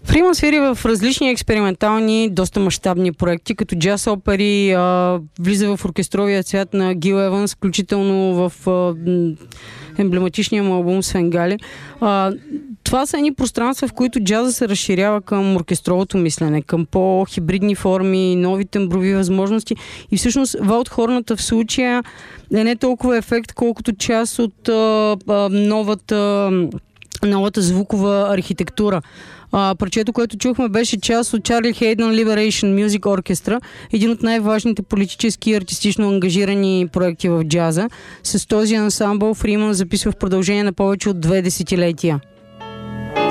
Фриман свири в различни експериментални, доста мащабни проекти, като джаз опери, влиза в оркестровия цвят на Гил Еванс, включително в емблематичния му албум Свенгали. Това са едни пространства, в които джаза се разширява към оркестровото мислене, към по-хибридни форми, нови темброви възможности. И всъщност Ваутхорната в случая е не толкова ефект, колкото част от новата звукова архитектура. Парчето, което чухме, беше част от Чарли Хейдън Liberation Music Orchestra, един от най-важните политически и артистично ангажирани проекти в джаза. С този ансамбъл Фриман записва в продължение на повече от 2 десетилетия.